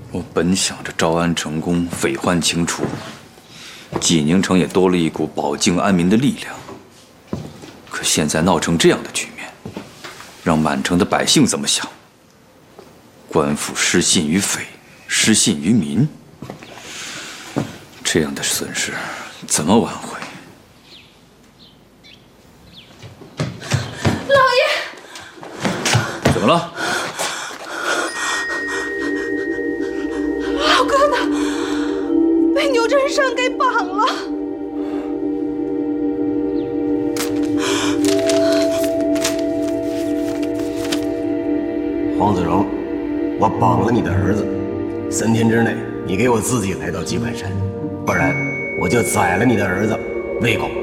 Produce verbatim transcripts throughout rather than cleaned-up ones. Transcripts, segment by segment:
我本想着招安成功，匪患清除，济宁城也多了一股保境安民的力量。可现在闹成这样的局面，让满城的百姓怎么想？官府失信于匪，失信于民，这样的损失怎么挽回？ 老爷， 怎么了？ 老哥呢？被牛振山给绑了。 黄子荣，我绑了你的儿子，三天之内你给我自己来到鸡冠山，不然我就宰了你的儿子喂狗。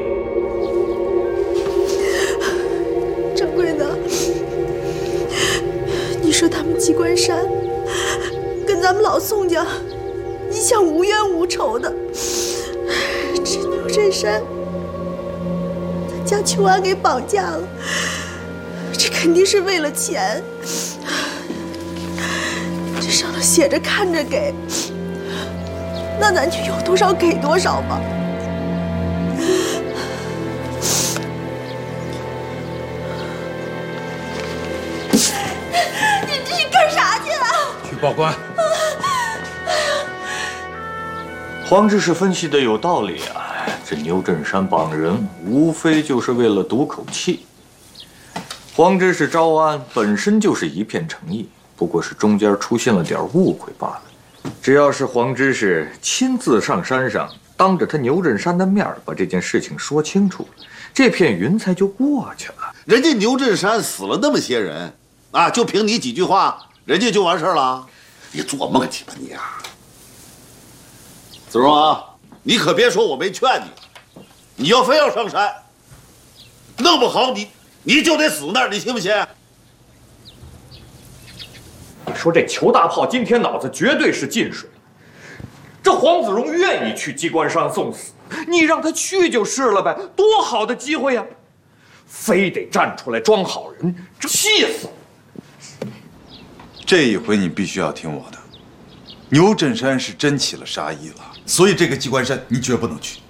掌柜的，你说他们鸡冠山跟咱们老宋家一向无冤无仇的，这牛振山他将秋安给绑架了，这肯定是为了钱。这上头写着看着给，那咱就有多少给多少吧。你你干啥去了？ 去报官。黄知识分析的有道理啊，这牛振山绑人，无非就是为了赌口气。黄知识招安本身就是一片诚意，不过是中间出现了点误会罢了。只要是黄知识亲自上山上，当着他牛振山的面把这件事情说清楚，这片云彩就过去了。 人家牛振山死了那么些人，啊，就凭你几句话，人家就完事了？你做梦去吧你啊！子荣啊，你可别说我没劝你，你要非要上山，弄不好你你就得死那儿，你信不信？ 说这裘大炮今天脑子绝对是进水了。这黄子荣愿意去鸡冠山送死，你让他去就是了呗，多好的机会呀！非得站出来装好人，这气死我！ 这一回你必须要听我的，牛振山是真起了杀意了，所以这个鸡冠山你绝不能去，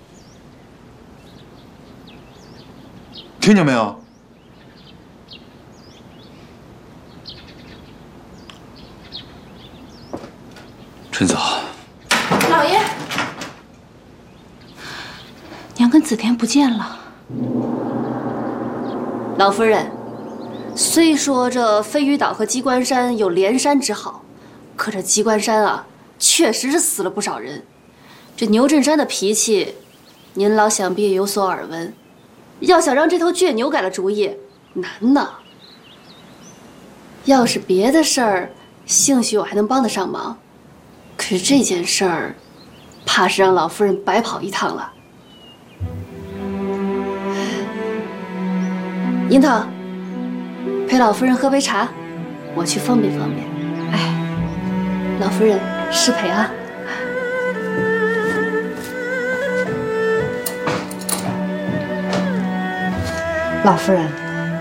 听见没有？ 陈嫂， 老爷，娘跟子田不见了。 老夫人，虽说这飞鱼岛和鸡冠山有连山之好，可这鸡冠山啊，确实是死了不少人。这牛振山的脾气，您老想必也有所耳闻。要想让这头倔牛改了主意，难呐。要是别的事儿，兴许我还能帮得上忙。可是这件事儿，怕是让老夫人白跑一趟了。樱桃，陪老夫人喝杯茶，我去方便方便。哎，老夫人失陪啊。 老夫人，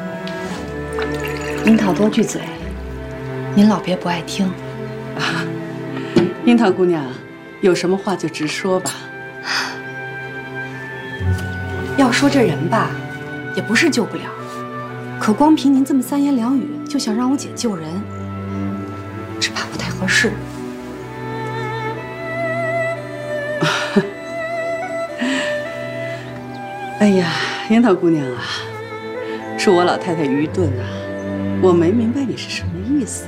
樱桃多句嘴，您老别不爱听。 啊，樱桃姑娘，有什么话就直说吧。 要说这人吧，也不是救不了，可光凭您这么三言两语就想让我姐救人，只怕不太合适。 哎呀，樱桃姑娘啊，是我老太太愚钝啊，我没明白你是什么意思。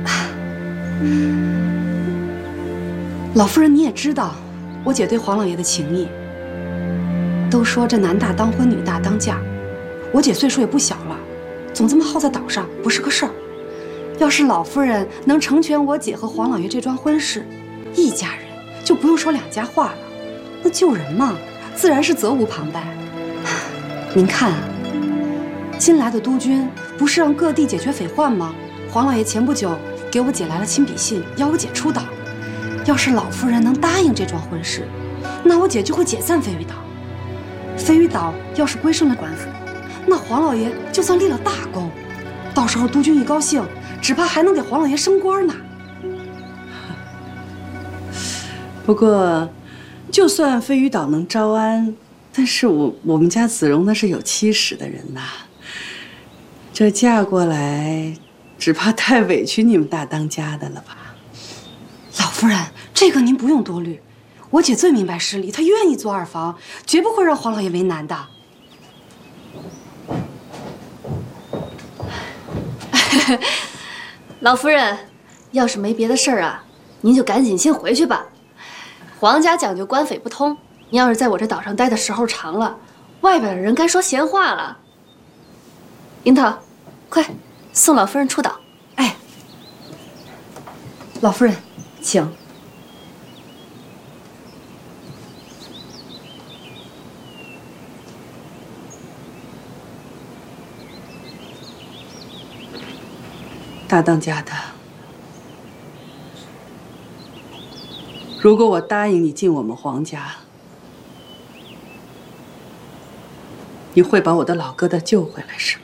老夫人，你也知道我姐对黄老爷的情谊。都说这男大当婚，女大当嫁，我姐岁数也不小了，总这么耗在岛上不是个事儿。要是老夫人能成全我姐和黄老爷这桩婚事，一家人就不用说两家话了。那救人嘛，自然是责无旁贷。您看啊，新来的督军不是让各地解决匪患吗？黄老爷前不久给我姐来了亲笔信，要我姐出岛。要是老夫人能答应这桩婚事，那我姐就会解散飞鱼岛。飞鱼岛要是归顺了官府，那黄老爷就算立了大功，到时候督军一高兴，只怕还能给黄老爷升官呢。 不过，就算飞鱼岛能招安，但是我我们家子荣那是有妻室的人呐，这嫁过来，只怕太委屈你们大当家的了吧？ 老夫人，这个您不用多虑，我姐最明白事理，她愿意做二房，绝不会让黄老爷为难的。 老夫人，要是没别的事儿啊，您就赶紧先回去吧。皇家讲究官匪不通，您要是在我这岛上待的时候长了，外边的人该说闲话了。樱桃，快送老夫人出岛。 哎，老夫人，请。 大当家的，如果我答应你进我们皇家，你会把我的老疙瘩救回来是吗？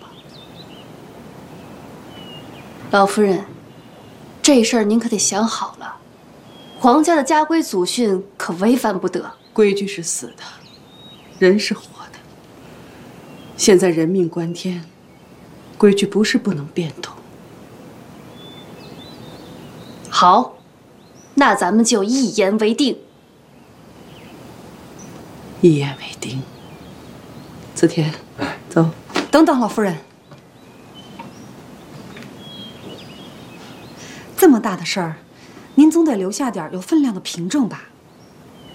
老夫人，这事儿您可得想好了，皇家的家规祖训可违反不得。 规矩是死的，人是活的。现在人命关天，规矩不是不能变动。 好，那咱们就一言为定。 一言为定。子田，走。 等等，老夫人，这么大的事儿，您总得留下点有分量的凭证吧？